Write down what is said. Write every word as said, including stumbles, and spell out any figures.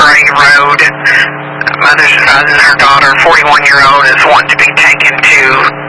Parade Road. Mother's, uh, her daughter, forty-one-year-old, is wanting to be taken to